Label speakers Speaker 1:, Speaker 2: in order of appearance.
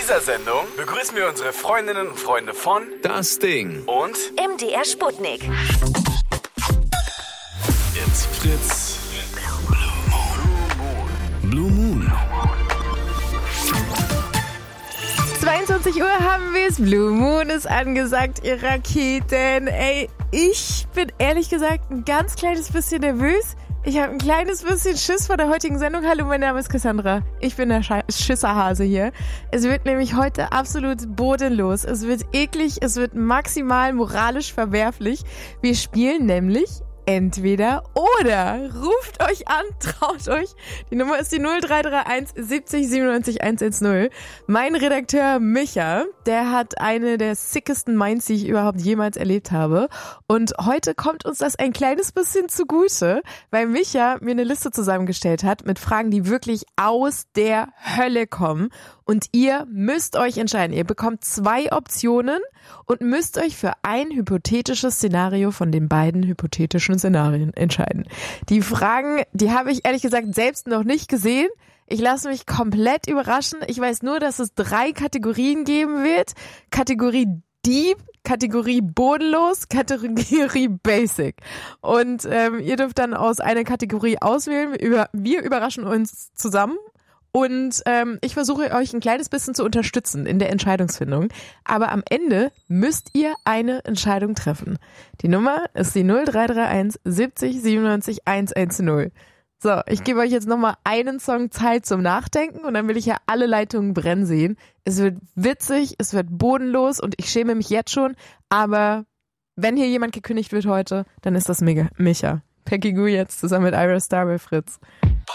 Speaker 1: dieser Sendung begrüßen wir unsere Freundinnen und Freunde von
Speaker 2: Das Ding
Speaker 1: und
Speaker 3: MDR Sputnik.
Speaker 2: It's Fritz. Blue Moon.
Speaker 4: 22 Uhr haben wir es. Blue Moon ist angesagt, ihr Raketen. Ey, ich bin ehrlich gesagt ein ganz kleines bisschen nervös. Ich habe ein kleines bisschen Schiss vor der heutigen Sendung. Hallo, mein Name ist Cassandra. Ich bin der Schisserhase hier. Es wird nämlich heute absolut bodenlos. Es wird eklig, es wird maximal moralisch verwerflich. Wir spielen nämlich entweder oder. Ruft euch an, traut euch. Die Nummer ist die 0331 70 97 110. Mein Redakteur Micha, der hat eine der sickesten Minds, die ich überhaupt jemals erlebt habe. Und heute kommt uns das ein kleines bisschen zugute, weil Micha mir eine Liste zusammengestellt hat mit Fragen, die wirklich aus der Hölle kommen. Und ihr müsst euch entscheiden. Ihr bekommt 2 Optionen und müsst euch für ein hypothetisches Szenario von den beiden hypothetischen Szenarien entscheiden. Die Fragen, die habe ich ehrlich gesagt selbst noch nicht gesehen. Ich lasse mich komplett überraschen. Ich weiß nur, dass es 3 Kategorien geben wird. Kategorie Deep, Kategorie Bodenlos, Kategorie Basic. Und ihr dürft dann aus einer Kategorie auswählen. Wir überraschen uns zusammen. Und ich versuche euch ein kleines bisschen zu unterstützen in der Entscheidungsfindung. Aber am Ende müsst ihr eine Entscheidung treffen. Die Nummer ist die 0331 70 97 110. So, ich gebe euch jetzt nochmal einen Song Zeit zum Nachdenken und dann will ich ja alle Leitungen brennen sehen. Es wird witzig, es wird bodenlos und ich schäme mich jetzt schon. Aber wenn hier jemand gekündigt wird heute, dann ist das Micha. Peggy Gou jetzt zusammen mit Ira Star bei Fritz.